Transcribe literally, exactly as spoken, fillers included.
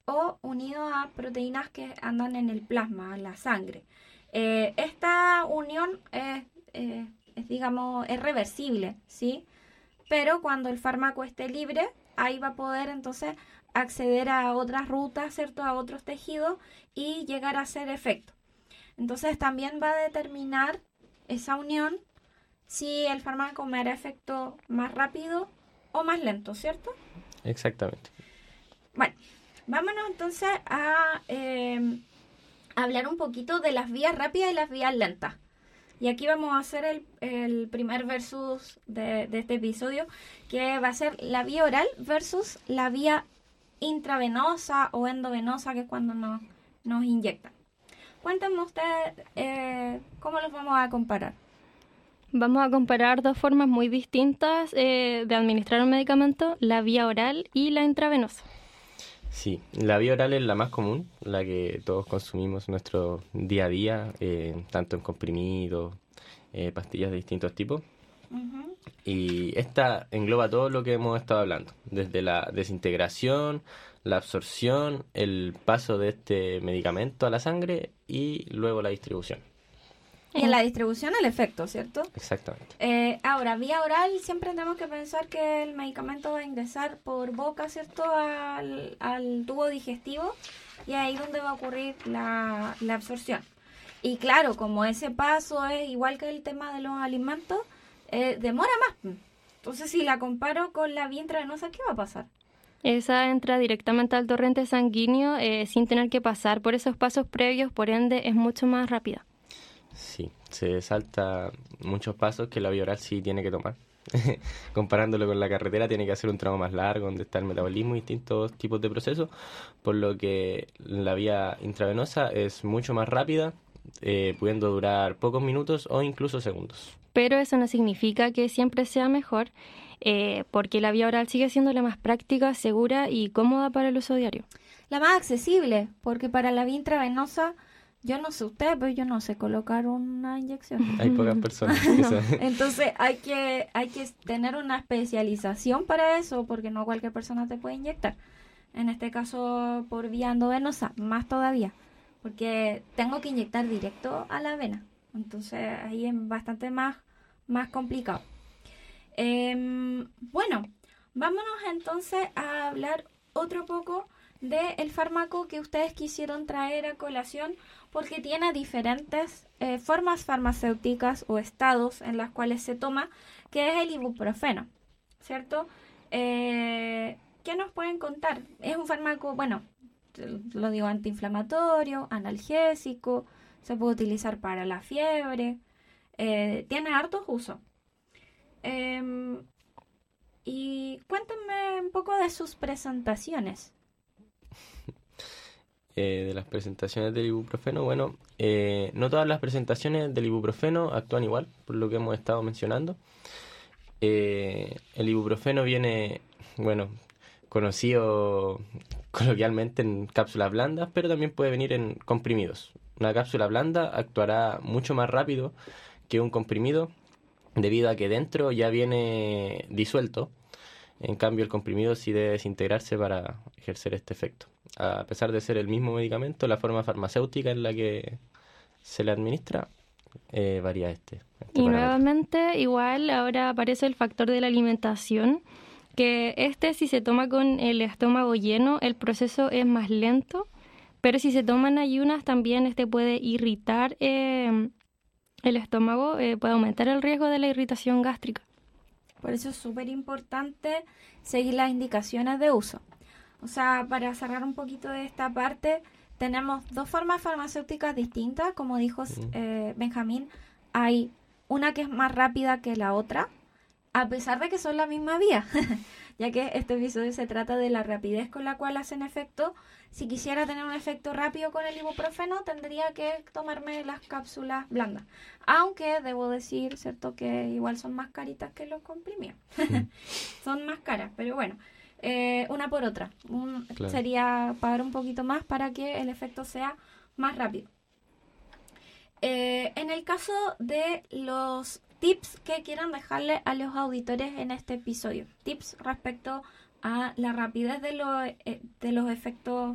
o unido a proteínas que andan en el plasma, en la sangre. Eh, esta unión es, eh, es, digamos, es reversible, ¿sí? Pero cuando el fármaco esté libre, ahí va a poder entonces acceder a otras rutas, ¿cierto? A otros tejidos y llegar a hacer efecto. Entonces también va a determinar esa unión si el fármaco me hará efecto más rápido o más lento, ¿cierto? Exactamente. Bueno, vámonos entonces a eh, hablar un poquito de las vías rápidas y las vías lentas. Y aquí vamos a hacer el, el primer versus de, de este episodio, que va a ser la vía oral versus la vía intravenosa o endovenosa, que es cuando nos, nos inyectan. Cuéntenme ustedes eh, cómo los vamos a comparar. Vamos a comparar dos formas muy distintas eh, de administrar un medicamento, la vía oral y la intravenosa. Sí, la vía oral es la más común, la que todos consumimos en nuestro día a día, eh, tanto en comprimidos, eh, pastillas de distintos tipos. Uh-huh. Y esta engloba todo lo que hemos estado hablando, desde la desintegración, la absorción, el paso de este medicamento a la sangre y luego la distribución. Y en la distribución el efecto, ¿cierto? Exactamente. Eh, ahora, vía oral siempre tenemos que pensar que el medicamento va a ingresar por boca, ¿cierto? Al, al tubo digestivo y ahí donde va a ocurrir la, la absorción. Y claro, como ese paso es igual que el tema de los alimentos, eh, demora más. Entonces, si la comparo con la vía intravenosa, ¿qué va a pasar? Esa entra directamente al torrente sanguíneo eh, sin tener que pasar por esos pasos previos, por ende es mucho más rápida. Sí, se salta muchos pasos que la vía oral sí tiene que tomar. Comparándolo con la carretera, tiene que hacer un tramo más largo donde está el metabolismo y distintos tipos de procesos, por lo que la vía intravenosa es mucho más rápida, eh, pudiendo durar pocos minutos o incluso segundos. Pero eso no significa que siempre sea mejor, eh, porque la vía oral sigue siendo la más práctica, segura y cómoda para el uso diario. La más accesible, porque para la vía intravenosa, yo no sé usted, pero yo no sé colocar una inyección. Hay pocas personas que no. saben. Entonces hay que, hay que tener una especialización para eso, porque no cualquier persona te puede inyectar. En este caso, por vía endovenosa, más todavía, porque tengo que inyectar directo a la vena. Entonces ahí es bastante más, más complicado. Eh, bueno, vámonos entonces a hablar otro poco del fármaco que ustedes quisieron traer a colación, porque tiene diferentes eh, formas farmacéuticas o estados en las cuales se toma, que es el ibuprofeno, ¿cierto? Eh, ¿Qué nos pueden contar? Es un fármaco, bueno, lo digo, antiinflamatorio, analgésico, se puede utilizar para la fiebre, eh, tiene hartos usos. Eh, y cuéntenme un poco de sus presentaciones. Eh, de las presentaciones del ibuprofeno, bueno, eh, no todas las presentaciones del ibuprofeno actúan igual, por lo que hemos estado mencionando. Eh, el ibuprofeno viene, bueno, conocido coloquialmente en cápsulas blandas, pero también puede venir en comprimidos. Una cápsula blanda actuará mucho más rápido que un comprimido, debido a que dentro ya viene disuelto. En cambio, el comprimido sí debe desintegrarse para ejercer este efecto. A pesar de ser el mismo medicamento, la forma farmacéutica en la que se le administra eh, varía este. este y parámetro. Nuevamente, igual ahora aparece el factor de la alimentación, que este si se toma con el estómago lleno, el proceso es más lento, pero si se toma en ayunas también este puede irritar eh, el estómago, eh, puede aumentar el riesgo de la irritación gástrica. Por eso es súper importante seguir las indicaciones de uso. O sea, para cerrar un poquito de esta parte, tenemos dos formas farmacéuticas distintas. Como dijo eh, Benjamín, hay una que es más rápida que la otra, a pesar de que son la misma vía, ya que este episodio se trata de la rapidez con la cual hacen efecto. Si quisiera tener un efecto rápido con el ibuprofeno, tendría que tomarme las cápsulas blandas. Aunque debo decir, ¿cierto?, que igual son más caritas que los comprimidos. Son más caras, pero bueno, eh, una por otra. Un, claro. Sería pagar un poquito más para que el efecto sea más rápido. Eh, en el caso de los tips que quieran dejarle a los auditores en este episodio, tips respecto a la rapidez de, lo, eh, de los efectos